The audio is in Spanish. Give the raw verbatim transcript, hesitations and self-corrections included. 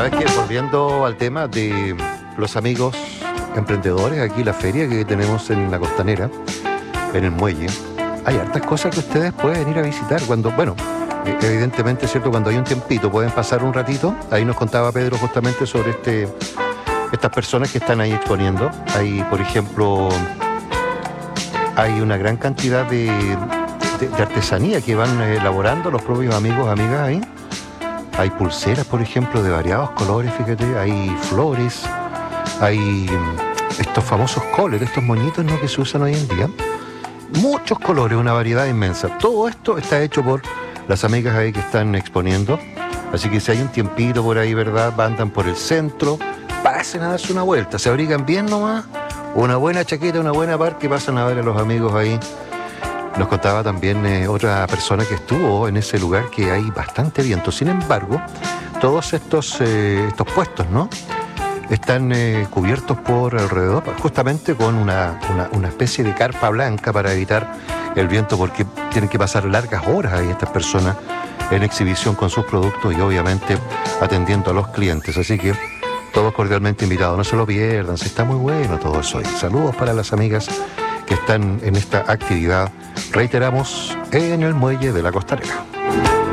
¿Sabes qué? Volviendo al tema de los amigos emprendedores, aquí la feria que tenemos en la Costanera, en el muelle, hay hartas cosas que ustedes pueden ir a visitar cuando, bueno, evidentemente, ¿cierto? Cuando hay un tiempito pueden pasar un ratito. Ahí nos contaba Pedro justamente sobre este, estas personas que están ahí exponiendo. Hay, por ejemplo, hay una gran cantidad de, de, de artesanía que van elaborando los propios amigos, amigas ahí. Hay pulseras, por ejemplo, de variados colores, fíjate, hay flores, hay estos famosos collars, estos moñitos, ¿no?, que se usan hoy en día. Muchos colores, una variedad inmensa. Todo esto está hecho por las amigas ahí que están exponiendo. Así que si hay un tiempito por ahí, ¿verdad?, andan por el centro, pasen a darse una vuelta, se abrigan bien nomás, una buena chaqueta, una buena par, que pasan a ver a los amigos ahí. Nos contaba también eh, otra persona que estuvo en ese lugar que hay bastante viento. Sin embargo, todos estos, eh, estos puestos, ¿no?, están eh, cubiertos por alrededor, justamente con una, una, una especie de carpa blanca para evitar el viento, porque tienen que pasar largas horas ahí estas personas en exhibición con sus productos y obviamente atendiendo a los clientes. Así que todos cordialmente invitados, no se lo pierdan, se está muy bueno todo eso. Y saludos para las amigas que están en esta actividad, reiteramos, en el muelle de la Costanera.